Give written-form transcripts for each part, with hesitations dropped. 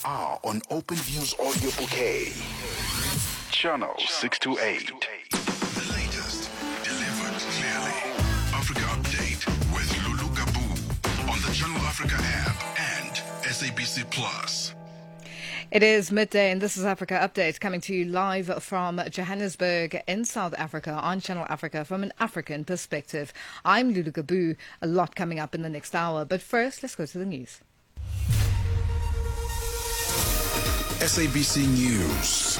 are on Open Views Audio Bouquet. Channel 628. The latest, delivered clearly. Africa Update with Lulu Gabu on the Channel Africa app and SABC Plus. It is midday and this is Africa Update coming to you live from Johannesburg in South Africa on Channel Africa from an African perspective. I'm Lulu Gabu. A lot coming up in the next hour, but first let's go to the news. SABC News.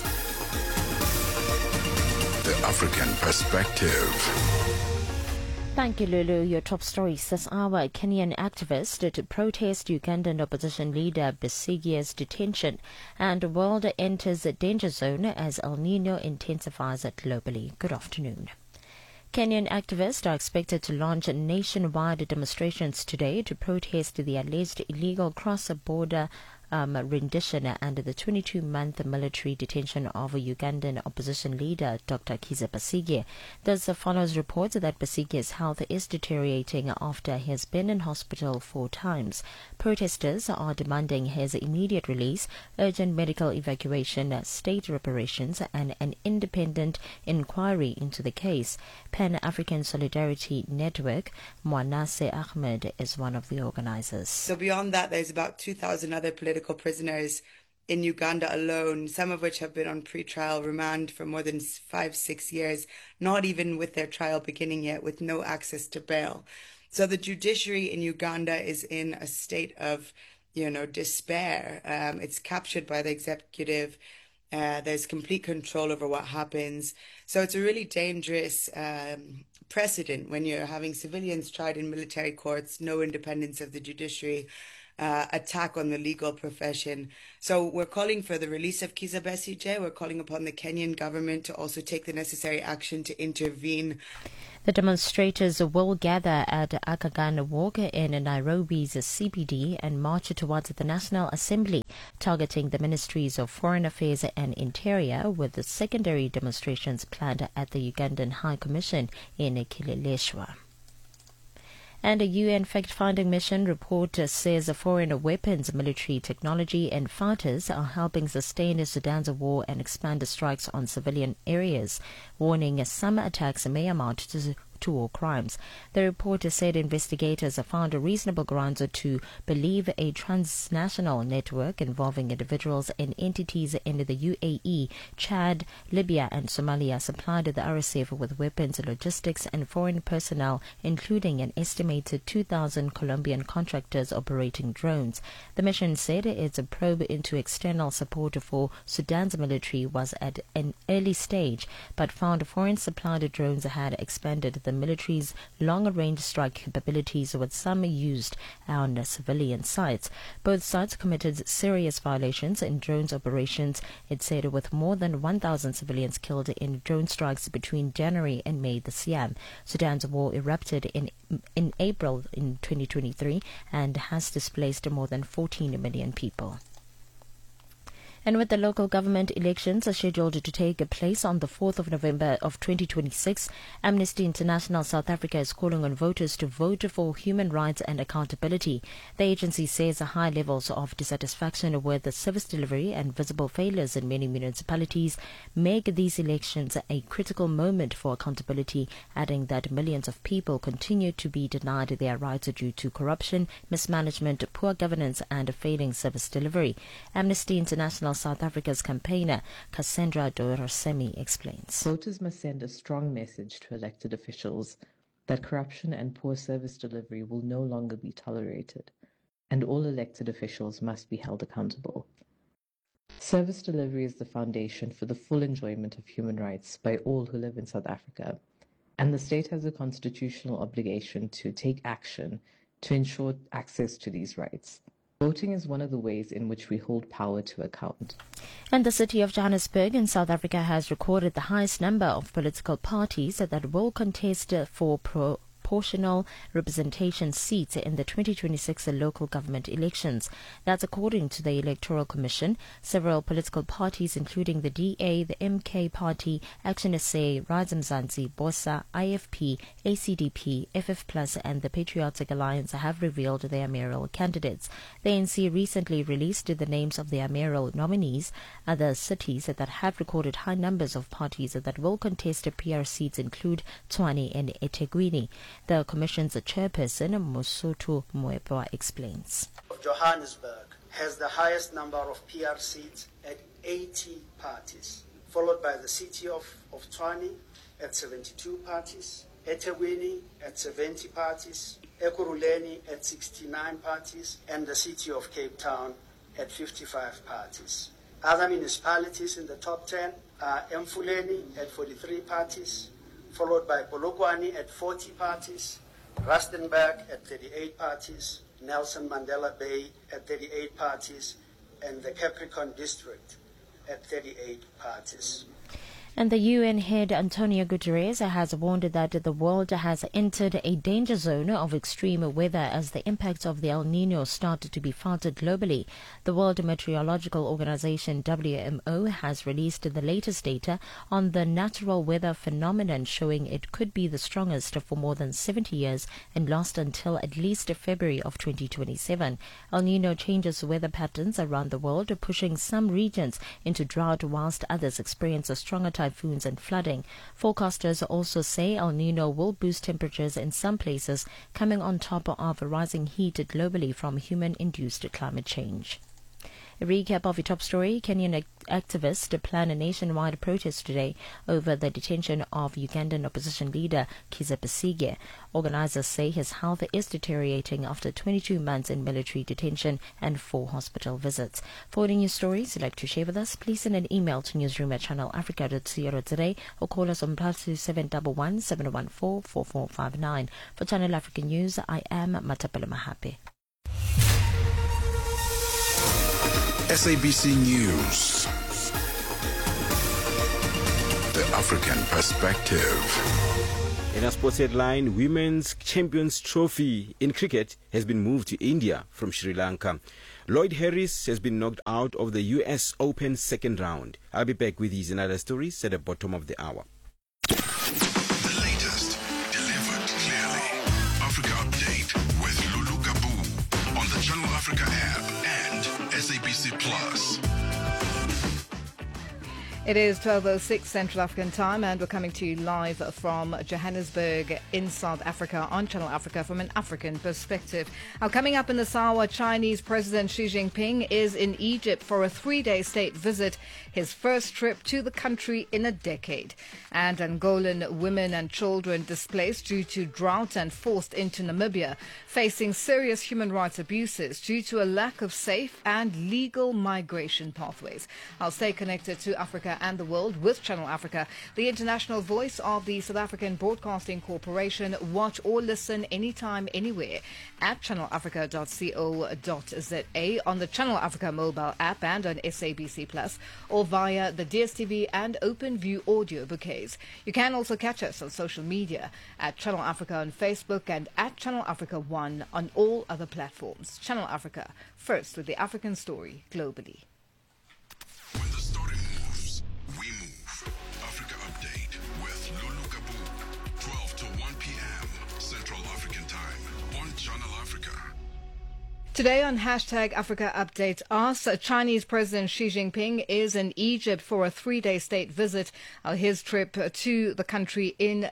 The African perspective. Thank you, Lulu. Your top stories this hour. Kenyan activists to protest Ugandan opposition leader Besigye's detention, and the world enters a danger zone as El Nino intensifies globally. Good afternoon. Kenyan activists are expected to launch nationwide demonstrations today to protest the alleged illegal cross-border rendition and the 22-month military detention of Ugandan opposition leader Dr. Kizza Besigye. This follows reports that Besigye's health is deteriorating after he has been in hospital 4 times. Protesters are demanding his immediate release, urgent medical evacuation, state reparations, and an independent inquiry into the case. Pan-African Solidarity Network, Mwanase Ahmed is one of the organizers. So beyond that, there's about 2,000 other political prisoners in Uganda alone, some of which have been on pre-trial remand for more than 5-6 years, not even with their trial beginning yet, with no access to bail. So the judiciary in Uganda is in a state of, despair. It's captured by the executive. There's complete control over what happens. So it's a really dangerous precedent when you're having civilians tried in military courts, no independence of the judiciary, attack on the legal profession. So we're calling for the release of Kizza Besigye. We're calling upon the Kenyan government to also take the necessary action to intervene. The demonstrators will gather at Akagan Walk in Nairobi's CBD and march towards the National Assembly, targeting the Ministries of Foreign Affairs and Interior, with the secondary demonstrations planned at the Ugandan High Commission in Kileleshwa. And a UN fact-finding mission report says foreign weapons, military technology and fighters are helping sustain Sudan's war and expand the strikes on civilian areas, warning some attacks may amount to war crimes. The report said investigators found reasonable grounds to believe a transnational network involving individuals and entities in the UAE, Chad, Libya and Somalia supplied the RSF with weapons, logistics and foreign personnel, including an estimated 2,000 Colombian contractors operating drones. The mission said its probe into external support for Sudan's military was at an early stage, but found foreign supplied drones had expanded the military's long-range strike capabilities, with some used on civilian sites. Both sides committed serious violations in drones operations, it said, with more than 1,000 civilians killed in drone strikes between January and May this year. Sudan's war erupted in April in 2023 and has displaced more than 14 million people. And with the local government elections scheduled to take place on the 4th of November of 2026, Amnesty International South Africa is calling on voters to vote for human rights and accountability. The agency says high levels of dissatisfaction with the service delivery and visible failures in many municipalities make these elections a critical moment for accountability, adding that millions of people continue to be denied their rights due to corruption, mismanagement, poor governance and failing service delivery. Amnesty International South Africa's campaigner Cassandra Dorosemi explains. Voters must send a strong message to elected officials that corruption and poor service delivery will no longer be tolerated, and all elected officials must be held accountable. Service delivery is the foundation for the full enjoyment of human rights by all who live in South Africa, and the state has a constitutional obligation to take action to ensure access to these rights. Voting is one of the ways in which we hold power to account. And the city of Johannesburg in South Africa has recorded the highest number of political parties that will contest for proportional representation seats in the 2026 local government elections. That's according to the Electoral Commission. Several political parties, including the DA, the MK Party, Action SA, Rise Mzansi, BOSA, IFP, ACDP, FF Plus, and the Patriotic Alliance have revealed their mayoral candidates. The ANC recently released the names of their mayoral nominees. Other cities that have recorded high numbers of parties that will contest PR seats include Tshwane and eThekwini. The Commission's chairperson, Mosotho Moepa, explains. Johannesburg has the highest number of PR seats at 80 parties, followed by the city of Tshwane at 72 parties, eThekwini at 70 parties, Ekurhuleni at 69 parties, and the city of Cape Town at 55 parties. Other municipalities in the top 10 are Mfuleni at 43 parties, followed by Polokwane at 40 parties, Rustenburg at 38 parties, Nelson Mandela Bay at 38 parties, and the Capricorn District at 38 parties. And the UN head Antonio Guterres has warned that the world has entered a danger zone of extreme weather as the impacts of the El Nino start to be felt globally. The World Meteorological Organization WMO has released the latest data on the natural weather phenomenon, showing it could be the strongest for more than 70 years and last until at least February of 2027. El Nino changes weather patterns around the world, pushing some regions into drought whilst others experience a stronger typhoons and flooding. Forecasters also say El Nino will boost temperatures in some places, coming on top of rising heat globally from human-induced climate change. A recap of your top story. Kenyan activists plan a nationwide protest today over the detention of Ugandan opposition leader Kizza Besigye. Organizers say his health is deteriorating after 22 months in military detention and 4 hospital visits. For any news stories you'd like to share with us, please send an email to newsroom@channelafrica.co.za or call us on +2711 714 4459. For Channel Africa News, I am Matapela Mahape. SABC News. The African Perspective. In a sports headline, Women's Champions Trophy in cricket has been moved to India from Sri Lanka. Lloyd Harris has been knocked out of the US Open second round. I'll be back with these and other stories at the bottom of the hour. The latest, delivered clearly. Africa Update with Lulu Gabu on the Channel Africa app and SABC Plus. It is 12:06 Central African time, and we're coming to you live from Johannesburg in South Africa on Channel Africa from an African perspective. Now, coming up in this hour, Chinese President Xi Jinping is in Egypt for a 3-day state visit, his first trip to the country in a decade. And Angolan women and children displaced due to drought and forced into Namibia, facing serious human rights abuses due to a lack of safe and legal migration pathways. I'll stay connected to Africa and the world with Channel Africa, the international voice of the South African Broadcasting Corporation. Watch or listen anytime, anywhere at channelafrica.co.za, on the Channel Africa mobile app and on SABC Plus, or via the DSTV and OpenView audio bouquets. You can also catch us on social media at Channel Africa on Facebook and at Channel Africa 1 on all other platforms. Channel Africa, first with the African story globally. When the story moves, we move. Africa Update with Lulu Gabu, 12 to 1 p.m. Central African Time on Channel Africa. Today on Hashtag Africa Update Us, Chinese President Xi Jinping is in Egypt for a 3-day state visit. His first trip to the country in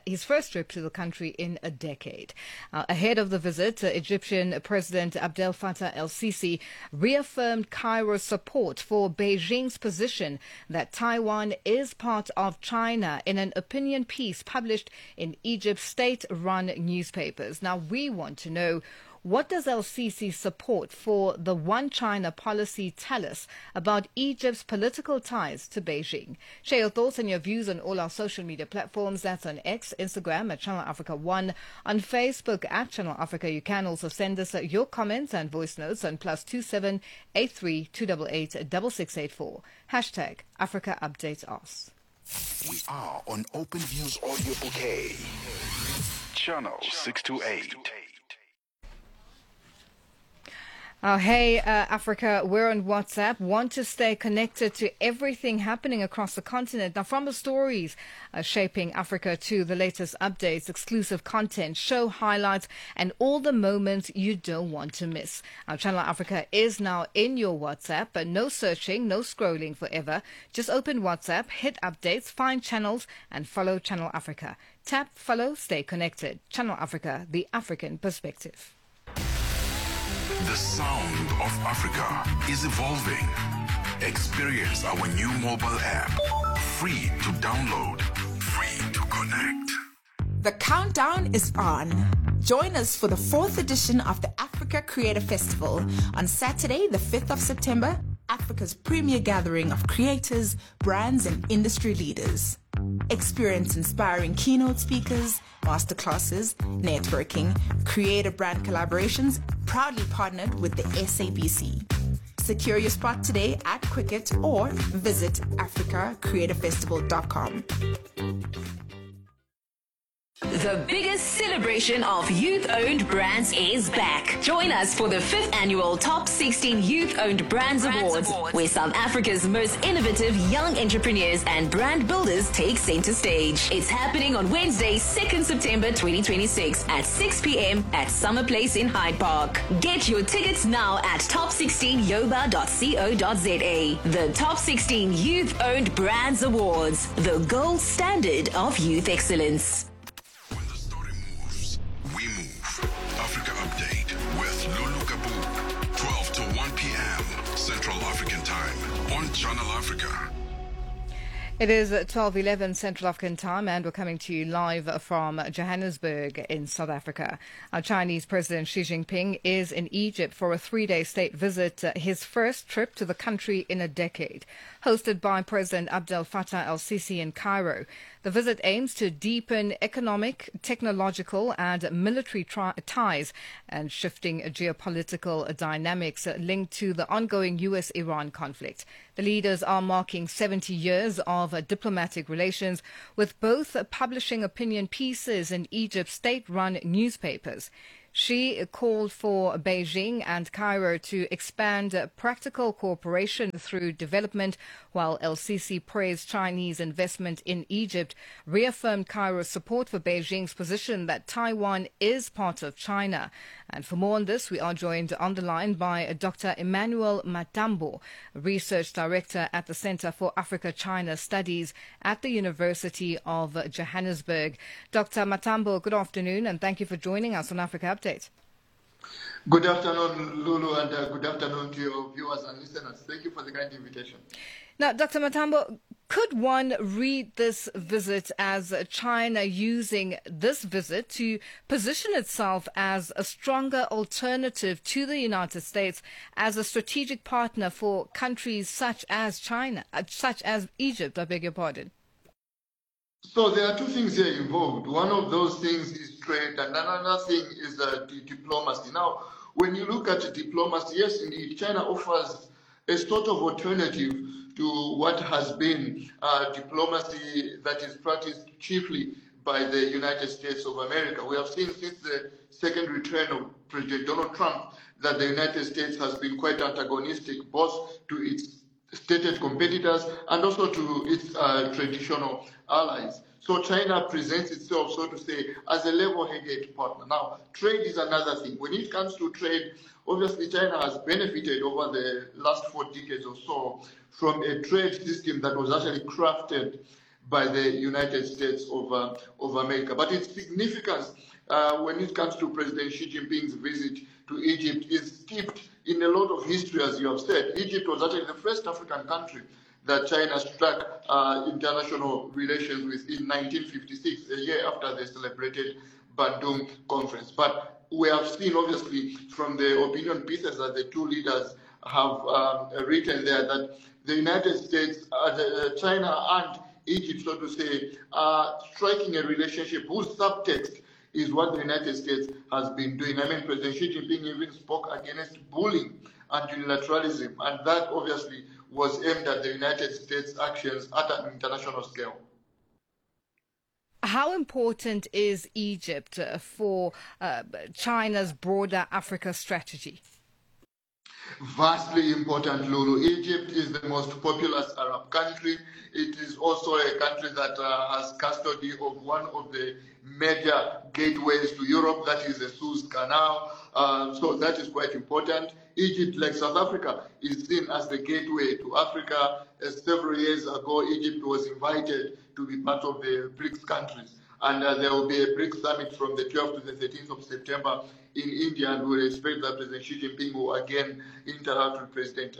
a decade. Ahead of the visit, Egyptian President Abdel Fattah el-Sisi reaffirmed Cairo's support for Beijing's position that Taiwan is part of China in an opinion piece published in Egypt's state-run newspapers. Now, we want to know, what does el-Sisi's support for the One China policy tell us about Egypt's political ties to Beijing? Share your thoughts and your views on all our social media platforms. That's on X, Instagram at Channel Africa 1, on Facebook at Channel Africa. You can also send us your comments and voice notes on +27 83 288 6684. Hashtag Africa Update Us. We are on OpenView's audio bouquet. Channel 628. Hey, Africa, we're on WhatsApp. Want to stay connected to everything happening across the continent. Now, from the stories shaping Africa to the latest updates, exclusive content, show highlights, and all the moments you don't want to miss. Our Channel Africa is now in your WhatsApp, but no searching, no scrolling forever. Just open WhatsApp, hit updates, find channels, and follow Channel Africa. Tap, follow, stay connected. Channel Africa, the African perspective. The sound of Africa is evolving. Experience our new mobile app. Free to download, free to connect. The countdown is on. Join us for the 4th edition of the Africa Creator Festival on Saturday, the 5th of September, Africa's premier gathering of creators, brands, and industry leaders. Experience inspiring keynote speakers, masterclasses, networking, creator brand collaborations, proudly partnered with the SABC. Secure your spot today at Quicket or visit africacreatorfestival.com. The biggest celebration of youth-owned brands is back. Join us for the 5th annual Top 16 Youth-Owned Brands Awards, where South Africa's most innovative young entrepreneurs and brand builders take center stage. It's happening on Wednesday, 2nd September 2026 at 6 p.m. at Summer Place in Hyde Park. Get your tickets now at top16yoba.co.za. The Top 16 Youth-Owned Brands Awards, the gold standard of youth excellence. Africa Update with Lulu Kabu, 12 to 1 p.m. Central African Time on Channel Africa. It is 12:11 Central African Time, and we're coming to you live from Johannesburg in South Africa. Our Chinese President Xi Jinping is in Egypt for a 3-day state visit, his first trip to the country in a decade. Hosted by President Abdel Fattah el-Sisi in Cairo, the visit aims to deepen economic, technological and military ties and shifting geopolitical dynamics linked to the ongoing U.S.-Iran conflict. The leaders are marking 70 years of diplomatic relations, with both publishing opinion pieces in Egypt's state-run newspapers. She called for Beijing and Cairo to expand practical cooperation through development, while El-Sisi praised Chinese investment in Egypt, reaffirmed Cairo's support for Beijing's position that Taiwan is part of China. And for more on this, we are joined on the line by Dr. Emmanuel Matambo, Research Director at the Center for Africa-China Studies at the University of Johannesburg. Dr. Matambo, good afternoon, and thank you for joining us on Africa Update. Good afternoon, Lulu, and good afternoon to your viewers and listeners. Thank you for the kind invitation. Now, Dr. Matambo, could one read this visit as China using this visit to position itself as a stronger alternative to the United States as a strategic partner for countries such as China, such as Egypt, I beg your pardon? So there are two things here involved. One of those things is trade, and another thing is diplomacy. Now, when you look at diplomacy, yes, indeed, China offers a sort of alternative to what has been diplomacy that is practiced chiefly by the United States of America. We have seen since the second return of President Donald Trump that the United States has been quite antagonistic both to its stated competitors and also to its traditional allies. So China presents itself, so to say, as a level-headed partner. Now, trade is another thing. When it comes to trade, obviously China has benefited over the last 4 decades or so from a trade system that was actually crafted by the United States of America. But its significance when it comes to President Xi Jinping's visit to Egypt is steeped in a lot of history, as you have said. Egypt was actually the first African country that China struck international relations with in 1956, a year after the celebrated Bandung Conference. But we have seen, obviously, from the opinion pieces that the two leaders have written there, that the United States, China and Egypt, so to say, are striking a relationship whose subtext is what the United States has been doing. I mean, President Xi Jinping even spoke against bullying and unilateralism, and that obviously was aimed at the United States' actions at an international scale. How important is Egypt for China's broader Africa strategy? Vastly important, Lulu. Egypt is the most populous Arab country. It is also a country that has custody of one of the major gateways to Europe, that is the Suez Canal. So that is quite important. Egypt, like South Africa, is seen as the gateway to Africa. Several years ago, Egypt was invited to be part of the BRICS countries. And there will be a BRICS summit from the 12th to the 13th of September in India, and we expect that President Xi Jinping will again interact with President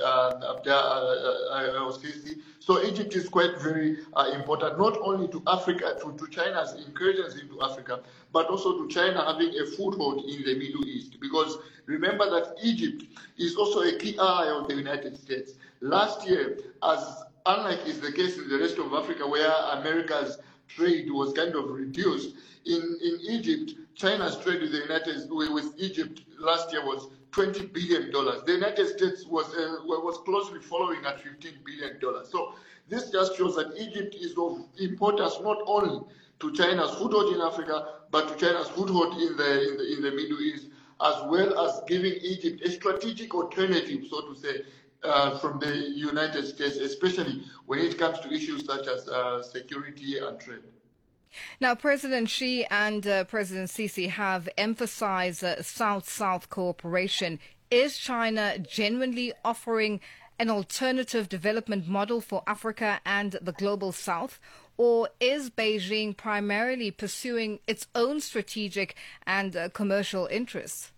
al-Sisi. So Egypt is quite very important, not only to Africa, to China's incursions into Africa, but also to China having a foothold in the Middle East. Because remember that Egypt is also a key ally of the United States. Last year, as unlike is the case in the rest of Africa, where America's trade was kind of reduced, in Egypt, China's trade with Egypt last year was $20 billion. The United States was closely following at $15 billion. So this just shows that Egypt is of importance not only to China's foothold in Africa, but to China's foothold in the Middle East, as well as giving Egypt a strategic alternative, so to say, from the United States, especially when it comes to issues such as security and trade. Now, President Xi and President Sisi have emphasized South-South cooperation. Is China genuinely offering an alternative development model for Africa and the global South? Or is Beijing primarily pursuing its own strategic and commercial interests?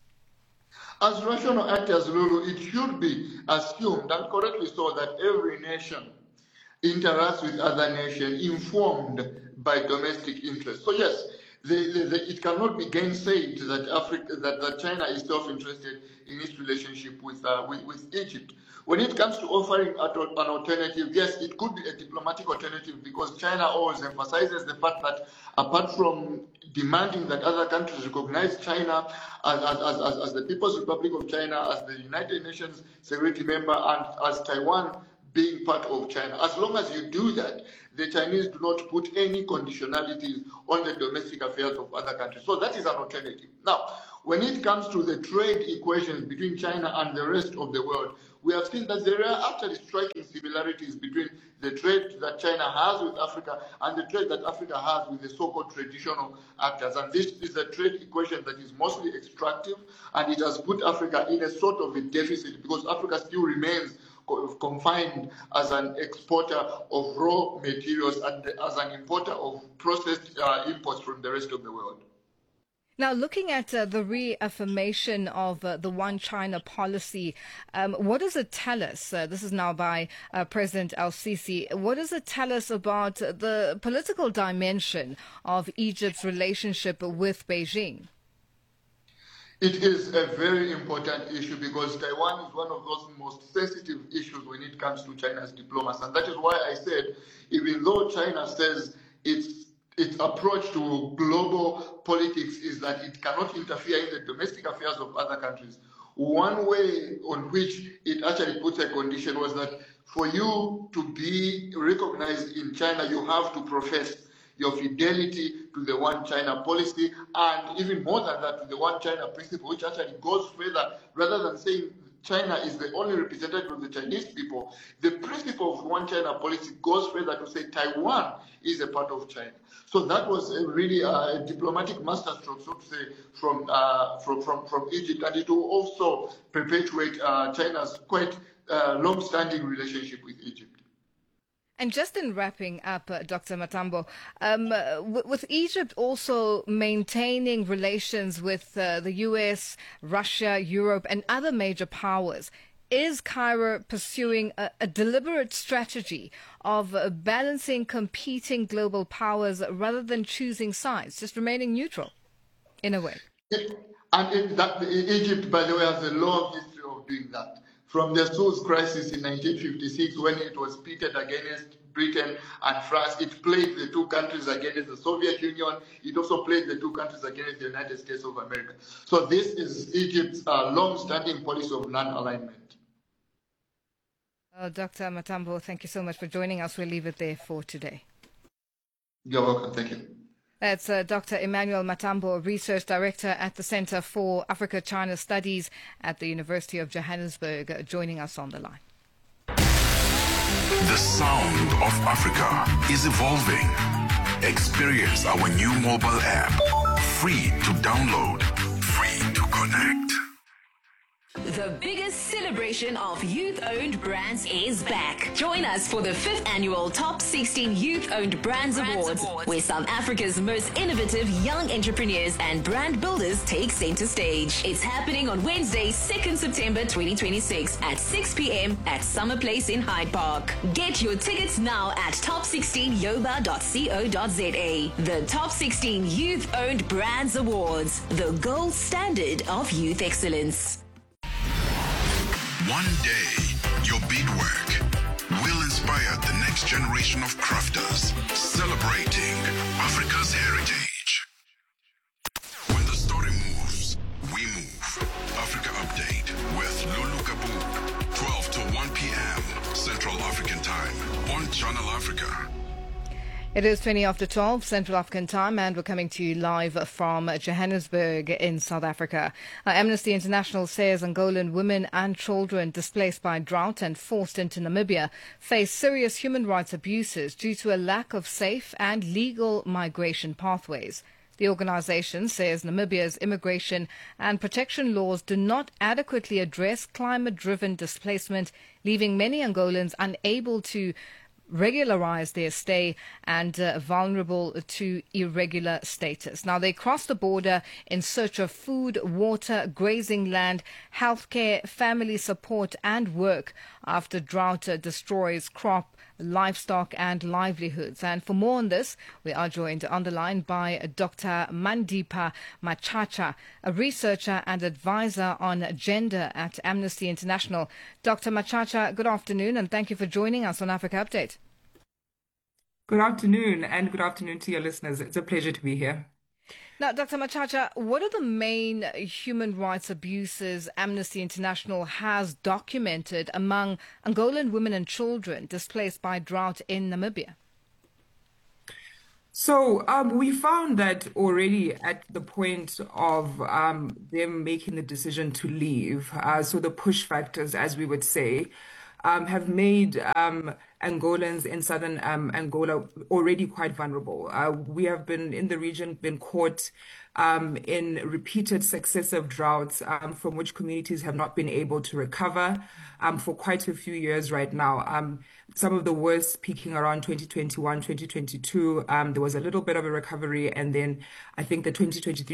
As rational actors, Lulu, it should be assumed, and correctly so, that every nation interacts with other nations informed by domestic interests. So yes, it cannot be gainsaid that China is self-interested in its relationship with Egypt. When it comes to offering an alternative, yes, it could be a diplomatic alternative, because China always emphasizes the fact that apart from demanding that other countries recognize China as the People's Republic of China, as the United Nations Security member, and as Taiwan being part of China, as long as you do that, the Chinese do not put any conditionalities on the domestic affairs of other countries. So that is an alternative. Now, when it comes to the trade equations between China and the rest of the world, we have seen that there are actually striking similarities between the trade that China has with Africa and the trade that Africa has with the so-called traditional actors. And this is a trade equation that is mostly extractive, and it has put Africa in a sort of a deficit, because Africa still remains confined as an exporter of raw materials and as an importer of processed imports from the rest of the world. Now, looking at the reaffirmation of the One China policy, what does it tell us? This is now by President al-Sisi. What does it tell us about the political dimension of Egypt's relationship with Beijing? It is a very important issue, because Taiwan is one of those most sensitive issues when it comes to China's diplomacy. And that is why I said, even though China says its approach to global politics is that it cannot interfere in the domestic affairs of other countries, one way on which it actually puts a condition was that for you to be recognized in China, you have to profess your fidelity to the One China policy, and even more than that, to the One China principle, which actually goes further. Rather than saying China is the only representative of the Chinese people, the principle of One China policy goes further to say Taiwan is a part of China. So that was really a diplomatic masterstroke, so to say, from Egypt, and it will also perpetuate China's quite long-standing relationship with Egypt. And just in wrapping up, Dr. Matambo, with Egypt also maintaining relations with the US, Russia, Europe, and other major powers, is Cairo pursuing a deliberate strategy of balancing competing global powers rather than choosing sides, just remaining neutral, in a way? Egypt, by the way, has a long history of doing that. From the Suez Crisis in 1956, when it was pitted against Britain and France, it played the two countries against the Soviet Union. It also played the two countries against the United States of America. So this is Egypt's long-standing policy of non-alignment. Dr. Matambo, thank you so much for joining us. We'll leave it there for today. You're welcome. Thank you. That's Dr. Emmanuel Matambo, Research Director at the Center for Africa-China Studies at the University of Johannesburg, joining us on the line. The sound of Africa is evolving. Experience our new mobile app. Free to download, free to connect. The biggest celebration of youth-owned brands is back. Join us for the 5th annual Top 16 Youth-Owned Brands Awards, where South Africa's most innovative young entrepreneurs and brand builders take center stage. It's happening on Wednesday, 2nd September 2026 at 6 p.m. at Summer Place in Hyde Park. Get your tickets now at top16yoba.co.za. The Top 16 Youth-Owned Brands Awards, the gold standard of youth excellence. One day, your beadwork will inspire the next generation of crafters, celebrating Africa's heritage. When the story moves, we move. Africa Update with Lulu Kabu, 12 to 1 p.m. Central African Time on Channel Africa. It is 20 after 12 Central African Time, and we're coming to you live from Johannesburg in South Africa. Amnesty International says Angolan women and children displaced by drought and forced into Namibia face serious human rights abuses due to a lack of safe and legal migration pathways. The organization says Namibia's immigration and protection laws do not adequately address climate-driven displacement, leaving many Angolans unable to regularize their stay and vulnerable to irregular status. Now, they cross the border in search of food, water, grazing land, healthcare, family support and work after drought destroys crop, livestock and livelihoods. And for more on this, we are joined on the line by Dr. Mandipa Machacha, a researcher and advisor on gender at Amnesty International. Dr. Machacha, good afternoon, and thank you for joining us on Africa Update. Good afternoon, and good afternoon to your listeners. It's a pleasure to be here. Now, Dr. Machacha, what are the main human rights abuses Amnesty International has documented among Angolan women and children displaced by drought in Namibia? So we found that already at the point of them making the decision to leave, so the push factors, as we would say, have made Angolans in southern Angola already quite vulnerable. We have been in the region, been caught in repeated successive droughts from which communities have not been able to recover for quite a few years right now. Some of the worst peaking around 2021, 2022. There was a little bit of a recovery, and then I think the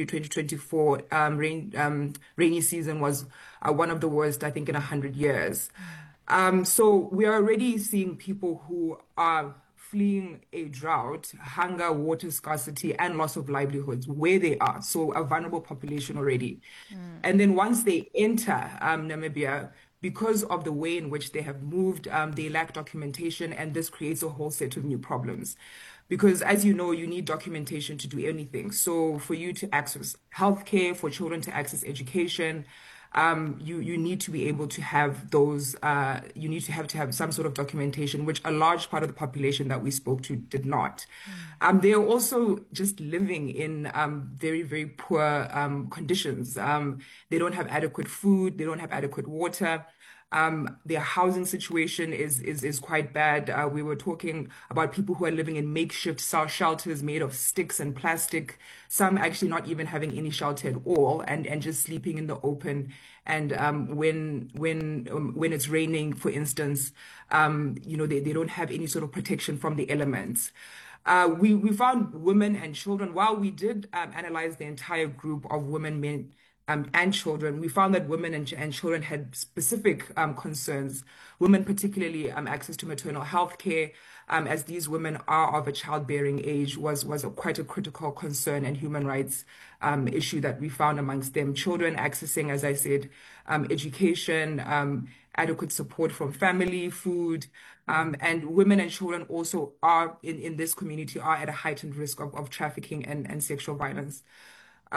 2023-2024 rainy season was one of the worst, I think, in 100 years. So we are already seeing people who are fleeing a drought, hunger, water scarcity, and loss of livelihoods where they are. So a vulnerable population already. And then once they enter Namibia, because of the way in which they have moved, they lack documentation, and this creates a whole set of new problems. Because as you know, you need documentation to do anything. So for you to access healthcare, for children to access education, you need to be able to have those, you need to have some sort of documentation, which a large part of the population that we spoke to did not. They are also just living in very, very poor conditions. They don't have adequate food, they don't have adequate water. Their housing situation is quite bad. We were talking about people who are living in makeshift shelters made of sticks and plastic, some actually not even having any shelter at all, and just sleeping in the open. And when it's raining, for instance, they don't have any sort of protection from the elements. We found women and children. While we did analyze the entire group of women, men, and children, we found that women and children had specific concerns. Women, particularly access to maternal health care, as these women are of a childbearing age, was quite a critical concern and human rights issue that we found amongst them. Children accessing, as I said, education, adequate support from family, food, and women and children also are in this community are at a heightened risk of trafficking and sexual violence.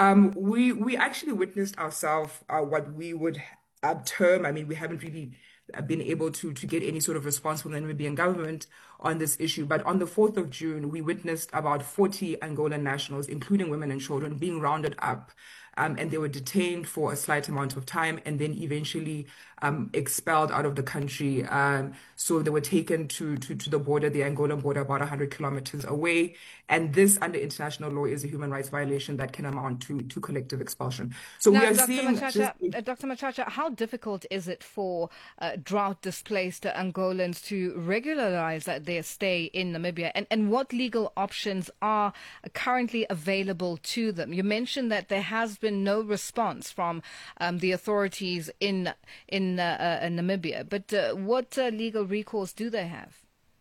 We actually witnessed ourselves what we would term, I mean, we haven't really been able to get any sort of response from the Namibian government on this issue. But on the 4th of June, we witnessed about 40 Angolan nationals, including women and children, being rounded up. And they were detained for a slight amount of time and then eventually expelled out of the country. So they were taken to the border, the Angolan border, about 100 kilometers away. And this, under international law, is a human rights violation that can amount to collective expulsion. So now, we are Dr. seeing... Dr. Machacha, how difficult is it for drought-displaced Angolans to regularize their stay in Namibia? And what legal options are currently available to them? You mentioned that there has been no response from the authorities in Namibia, but what legal recourse do they have?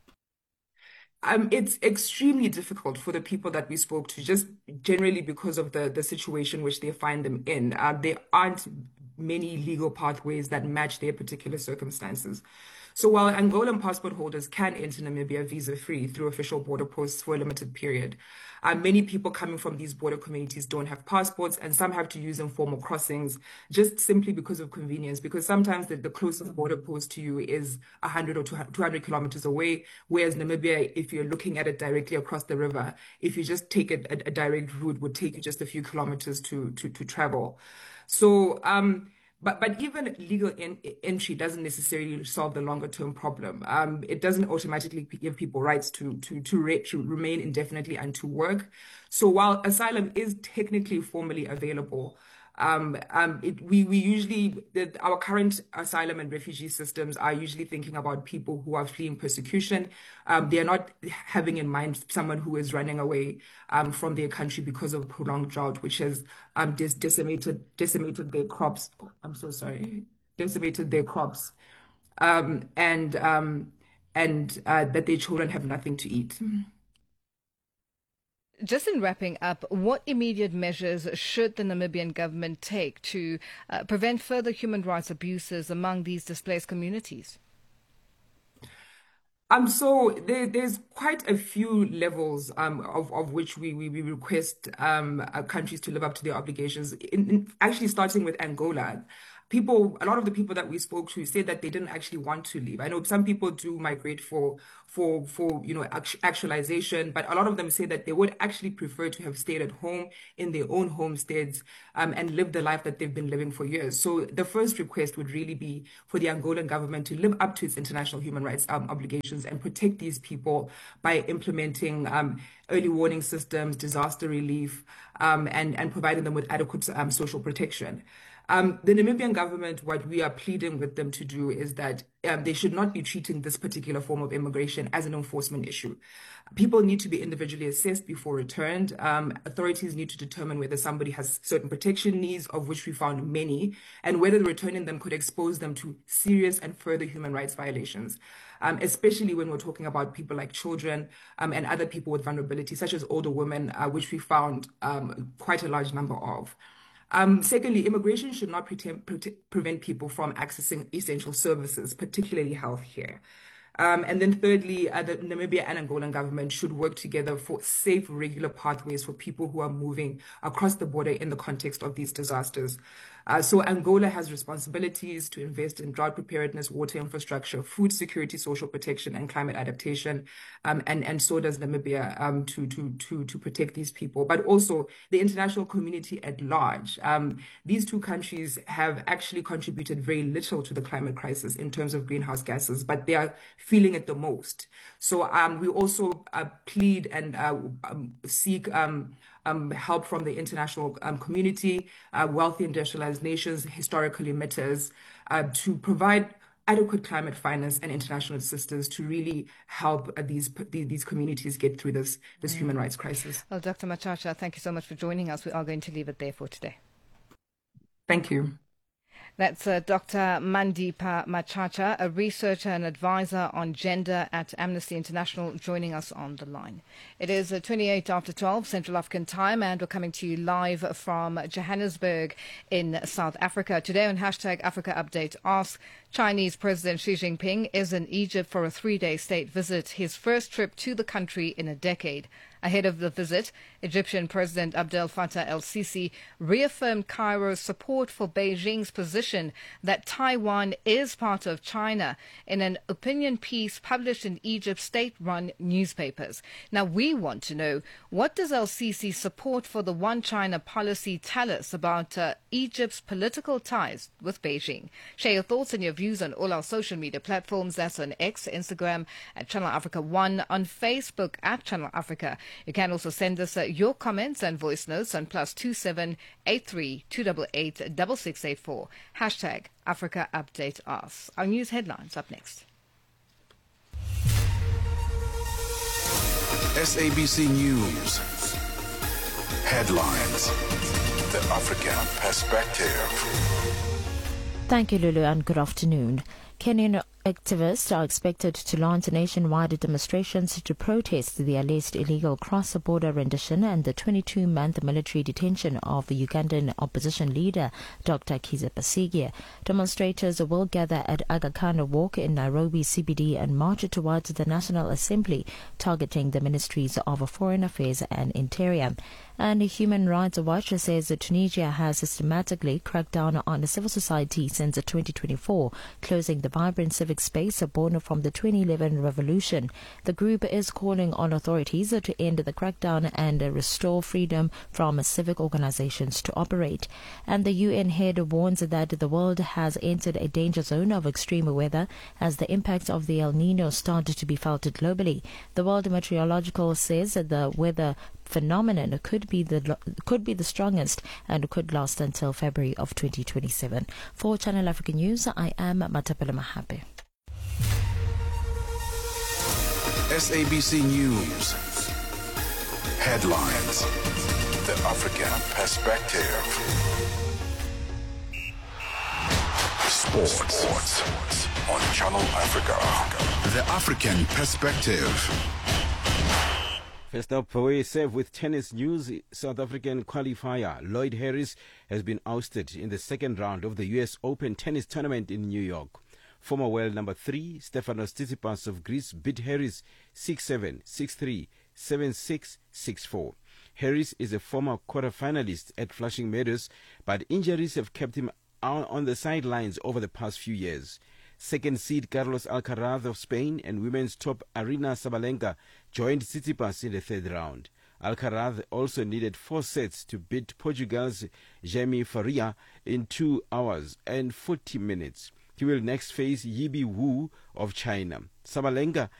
It's extremely difficult for the people that we spoke to, just generally because of the situation which they find them in. There aren't many legal pathways that match their particular circumstances. So while Angolan passport holders can enter Namibia visa-free through official border posts for a limited period, many people coming from these border communities don't have passports, and some have to use informal crossings just simply because of convenience, because sometimes the closest border post to you is 100 or 200 kilometers away, whereas Namibia, if you're looking at it directly across the river, if you just take a direct route, would take you just a few kilometers to travel. So... But even legal entry doesn't necessarily solve the longer term problem. It doesn't automatically give people rights to remain indefinitely and to work. So while asylum is technically formally available, our current asylum and refugee systems are usually thinking about people who are fleeing persecution. They are not having in mind someone who is running away from their country because of prolonged drought, which has decimated their crops. I'm so sorry, decimated their crops, and that their children have nothing to eat. Just in wrapping up, what immediate measures should the Namibian government take to prevent further human rights abuses among these displaced communities? So there's quite a few levels of which we request countries to live up to their obligations. Actually, starting with Angola. A lot of the people that we spoke to said that they didn't actually want to leave. I know some people do migrate for actualization, but a lot of them say that they would actually prefer to have stayed at home in their own homesteads and lived the life that they've been living for years. So the first request would really be for the Angolan government to live up to its international human rights obligations and protect these people by implementing early warning systems, disaster relief, and providing them with adequate social protection. The Namibian government, what we are pleading with them to do is that they should not be treating this particular form of immigration as an enforcement issue. People need to be individually assessed before returned. Authorities need to determine whether somebody has certain protection needs, of which we found many, and whether returning them could expose them to serious and further human rights violations, especially when we're talking about people like children and other people with vulnerability, such as older women, which we found quite a large number of. Secondly, immigration should not prevent people from accessing essential services, particularly healthcare. And then thirdly, the Namibia and Angolan government should work together for safe, regular pathways for people who are moving across the border in the context of these disasters. So Angola has responsibilities to invest in drought preparedness, water infrastructure, food security, social protection, and climate adaptation. And so does Namibia to protect these people, but also the international community at large. These two countries have actually contributed very little to the climate crisis in terms of greenhouse gases, but they are feeling it the most. So we also plead and seek help from the international community, wealthy industrialized nations, historical emitters, to provide adequate climate finance and international assistance to really help these communities get through this human rights crisis. Well, Dr. Machacha, thank you so much for joining us. We are going to leave it there for today. Thank you. That's Dr. Mandeepa Machacha, a researcher and advisor on gender at Amnesty International, joining us on the line. It is 28 after 12 Central African time, and we're coming to you live from Johannesburg in South Africa. Today on Hashtag Africa Update, ask, Chinese President Xi Jinping is in Egypt for a 3-day state visit, his first trip to the country in a decade. Ahead of the visit, Egyptian President Abdel Fattah el-Sisi reaffirmed Cairo's support for Beijing's position that Taiwan is part of China in an opinion piece published in Egypt's state-run newspapers. Now, we want to know, what does el-Sisi's support for the One China policy tell us about Egypt's political ties with Beijing? Share your thoughts and your views on all our social media platforms. That's on X, Instagram at Channel Africa 1, on Facebook at Channel Africa. You can also send us your comments and voice notes on +27 83 288 6684. Hashtag Africa Update Us. Our news headlines up next. SABC News. Headlines. The African Perspective. Thank you, Lulu, and good afternoon. Kenyan activists are expected to launch nationwide demonstrations to protest the alleged illegal cross-border rendition and the 22-month military detention of the Ugandan opposition leader, Dr. Kizza Besigye. Demonstrators will gather at Aga Khan Walk in Nairobi CBD and march towards the National Assembly, targeting the Ministries of Foreign Affairs and Interior. And Human Rights Watch says that Tunisia has systematically cracked down on civil society since 2024, closing the vibrant civic space born from the 2011 revolution. The group is calling on authorities to end the crackdown and restore freedom from civic organizations to operate. And the UN head warns that the world has entered a danger zone of extreme weather as the impacts of the El Nino start to be felt globally. The World Meteorological says that the weather phenomenon could be the strongest and could last until February of 2027. For Channel Africa News, I am Matapela Mahape. SABC News. Headlines. The African Perspective. Sports on Channel Africa. The African Perspective. First up, we serve with tennis news. South African qualifier Lloyd Harris has been ousted in the second round of the US Open tennis tournament in New York. Former world number 3 Stefanos Tsitsipas of Greece beat Harris 6-7, 6-3, 7-6, 6-4. Harris is a former quarter-finalist at Flushing Meadows, but injuries have kept him on the sidelines over the past few years. Second seed Carlos Alcaraz of Spain and women's top Aryna Sabalenka joined Tsitsipas in the third round. Alcaraz also needed 4 sets to beat Portugal's Jaime Faria in 2 hours and 40 minutes. He will next face Yibi Wu of China. Sabalenka